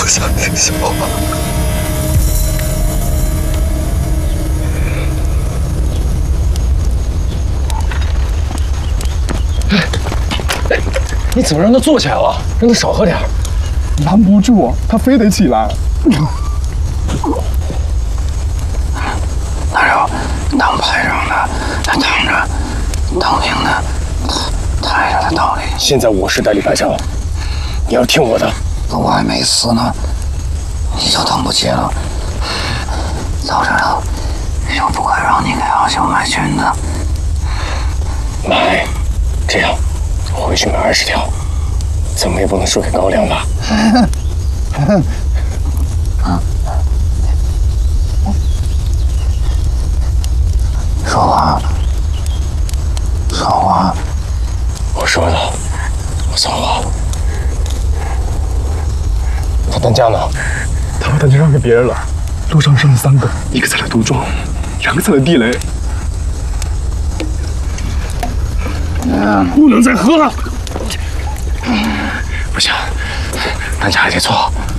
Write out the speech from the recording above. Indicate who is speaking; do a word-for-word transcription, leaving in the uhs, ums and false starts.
Speaker 1: 不想听笑话。哎，你怎么让他坐起来了？让他少喝点。
Speaker 2: 拦不住，他非得起来。
Speaker 3: 哪有当排长的躺着，当兵的抬着的道理？
Speaker 1: 现在我是代理排长，你要听我的。
Speaker 3: 我还没死呢，你就等不起了。早知道就不该让你给阿秀买裙子。
Speaker 1: 买，这样回去买二十条，怎么也不能输给高粱吧？
Speaker 3: 说话，说话。
Speaker 1: 我说了，我说话。他担架呢？
Speaker 2: 他把担架让给别人了。路上剩了三个，一个在了杜庄，两个在了地雷。
Speaker 1: 不能再喝了。
Speaker 3: 不行，担架还得做。